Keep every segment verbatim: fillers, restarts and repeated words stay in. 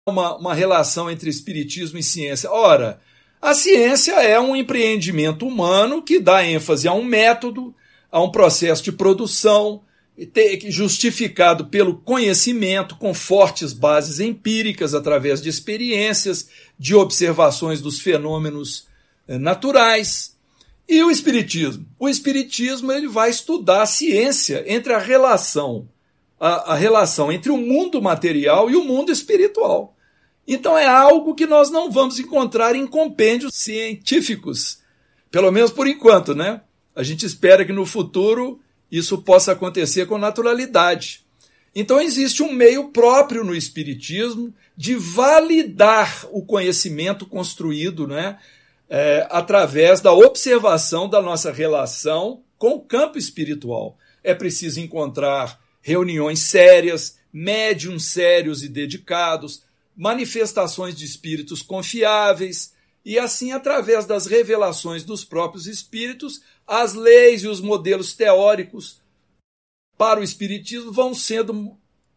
uma, uma relação entre espiritismo e ciência. Ora, a ciência é um empreendimento humano que dá ênfase a um método, a um processo de produção, justificado pelo conhecimento, com fortes bases empíricas, através de experiências, de observações dos fenômenos naturais. E o espiritismo? O espiritismo ele vai estudar a ciência entre a relação, a, a relação entre o mundo material e o mundo espiritual. Então é algo que nós não vamos encontrar em compêndios científicos, pelo menos por enquanto, né? A gente espera que no futuro isso possa acontecer com naturalidade. Então existe um meio próprio no espiritismo de validar o conhecimento construído, né, é, através da observação da nossa relação com o campo espiritual. É preciso encontrar reuniões sérias, médiums sérios e dedicados, manifestações de espíritos confiáveis, e assim, através das revelações dos próprios espíritos, as leis e os modelos teóricos para o espiritismo vão sendo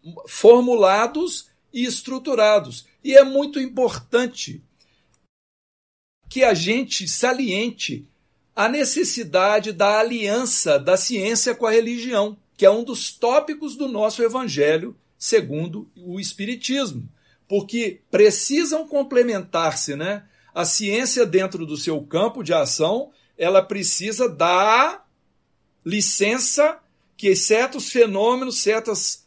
formulados e estruturados. E é muito importante que a gente saliente a necessidade da aliança da ciência com a religião, que é um dos tópicos do nosso evangelho, segundo o espiritismo, porque precisam complementar-se, né? A ciência, dentro do seu campo de ação, ela precisa dar licença que certos fenômenos, certas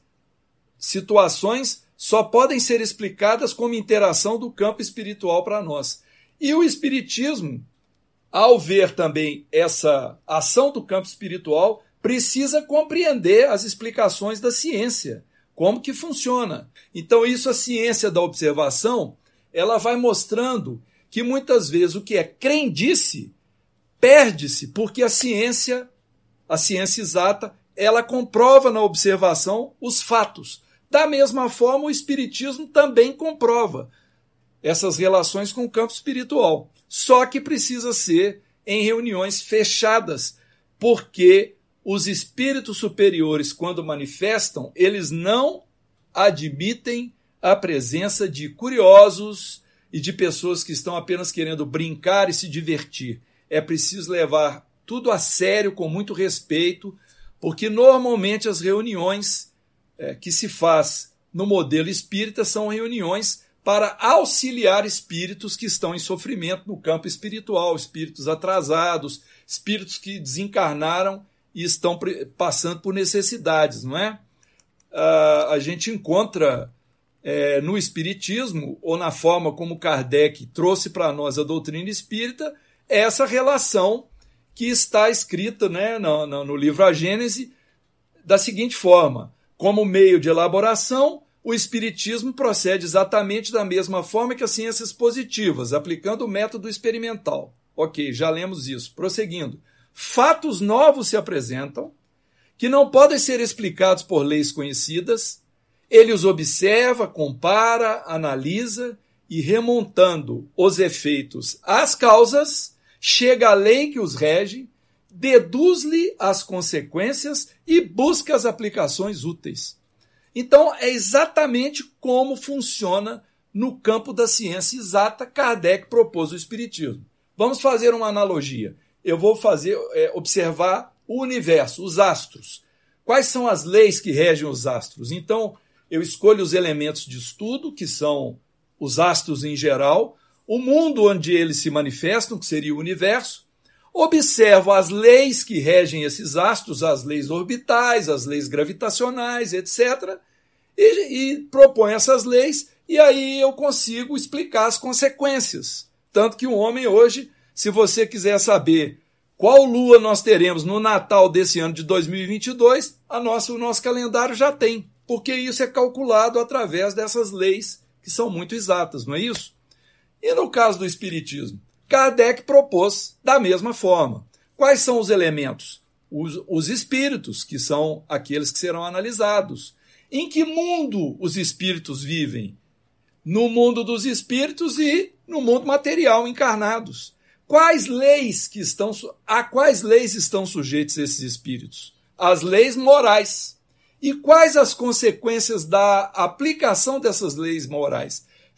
situações só podem ser explicadas como interação do campo espiritual para nós. E o espiritismo, ao ver também essa ação do campo espiritual, precisa compreender as explicações da ciência, como que funciona. Então isso, a ciência da observação, ela vai mostrando que muitas vezes o que é crendice perde-se, porque a ciência, a ciência exata, ela comprova na observação os fatos. Da mesma forma, o espiritismo também comprova essas relações com o campo espiritual. Só que precisa ser em reuniões fechadas, porque os espíritos superiores, quando manifestam, eles não admitem a presença de curiosos e de pessoas que estão apenas querendo brincar e se divertir. É preciso levar tudo a sério, com muito respeito, porque normalmente as reuniões é, que se faz no modelo espírita são reuniões para auxiliar espíritos que estão em sofrimento no campo espiritual, espíritos atrasados, espíritos que desencarnaram e estão passando por necessidades, não é? Uh, a gente encontra é, no espiritismo, ou na forma como Kardec trouxe para nós a doutrina espírita, essa relação que está escrita, né, no, no, no livro A Gênese, da seguinte forma: como meio de elaboração, o espiritismo procede exatamente da mesma forma que as ciências positivas, aplicando o método experimental. Ok, já lemos isso. Prosseguindo. Fatos novos se apresentam, que não podem ser explicados por leis conhecidas. Ele os observa, compara, analisa e, remontando os efeitos às causas, chega à lei que os rege, deduz-lhe as consequências e busca as aplicações úteis. Então, é exatamente como funciona no campo da ciência exata. Kardec propôs o espiritismo. Vamos fazer uma analogia. Eu vou fazer, é, observar o universo, os astros. Quais são as leis que regem os astros? Então, eu escolho os elementos de estudo, que são os astros em geral, o mundo onde eles se manifestam, que seria o universo, observo as leis que regem esses astros, as leis orbitais, as leis gravitacionais, etcétera, e, e proponho essas leis, e aí eu consigo explicar as consequências. Tanto que o homem hoje, se você quiser saber qual lua nós teremos no Natal desse ano de dois mil e vinte e dois, a nossa, o nosso calendário já tem, porque isso é calculado através dessas leis que são muito exatas, não é isso? E no caso do espiritismo, Kardec propôs da mesma forma. Quais são os elementos? Os, os espíritos, que são aqueles que serão analisados. Em que mundo os espíritos vivem? No mundo dos espíritos e no mundo material, encarnados. Quais leis que estão, a quais leis estão sujeitos esses espíritos? As leis morais. E quais as consequências da aplicação dessas leis morais?